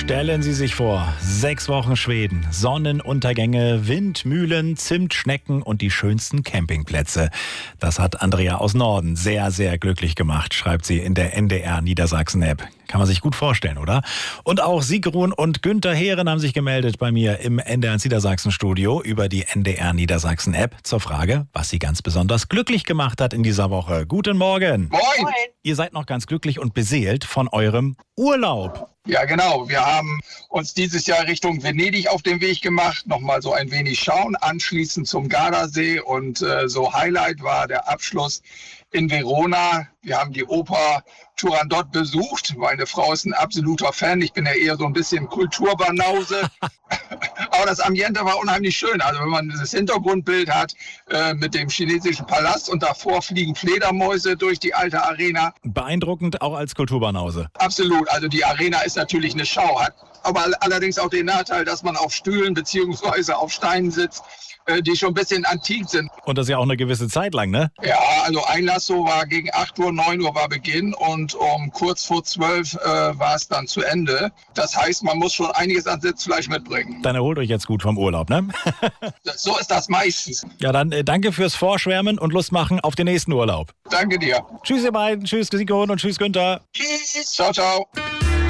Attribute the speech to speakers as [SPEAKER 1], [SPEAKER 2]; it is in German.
[SPEAKER 1] Stellen Sie sich vor, 6 Wochen Schweden, Sonnenuntergänge, Windmühlen, Zimtschnecken und die schönsten Campingplätze. Das hat Andrea aus Norden sehr, sehr glücklich gemacht, schreibt sie in der NDR Niedersachsen-App. Kann man sich gut vorstellen, oder? Und auch Sigrun und Günther Heeren haben sich gemeldet bei mir im NDR Niedersachsen-Studio über die NDR Niedersachsen-App zur Frage, was sie ganz besonders glücklich gemacht hat in dieser Woche. Guten Morgen.
[SPEAKER 2] Moin.
[SPEAKER 1] Ihr seid noch ganz glücklich und beseelt von eurem Urlaub.
[SPEAKER 2] Ja, genau. Wir haben uns dieses Jahr Richtung Venedig auf den Weg gemacht, nochmal so ein wenig schauen, anschließend zum Gardasee und so Highlight war der Abschluss in Verona. Wir haben die Oper Turandot besucht. Meine Frau ist ein absoluter Fan. Ich bin ja eher so ein bisschen Kulturbanause. Aber das Ambiente war unheimlich schön. Also wenn man das Hintergrundbild hat mit dem chinesischen Palast und davor fliegen Fledermäuse durch die alte Arena.
[SPEAKER 1] Beeindruckend auch als Kulturbanause.
[SPEAKER 2] Absolut. Also die Arena ist natürlich eine Schau, hat aber allerdings auch den Nachteil, dass man auf Stühlen bzw. auf Steinen sitzt, die schon ein bisschen antik sind.
[SPEAKER 1] Und das ja auch eine gewisse Zeit lang, ne?
[SPEAKER 2] Ja, also Einlass so war gegen 8 Uhr, 9 Uhr war Beginn und um kurz vor 12 war es dann zu Ende. Das heißt, man muss schon einiges an Sitzfleisch mitbringen.
[SPEAKER 1] Dann erholt euch jetzt gut vom Urlaub, ne?
[SPEAKER 2] So ist das meistens.
[SPEAKER 1] Ja, dann danke fürs Vorschwärmen und Lust machen auf den nächsten Urlaub.
[SPEAKER 2] Danke dir.
[SPEAKER 1] Tschüss ihr beiden, tschüss Sigrun und tschüss Günther.
[SPEAKER 2] Tschüss. Ciao, ciao.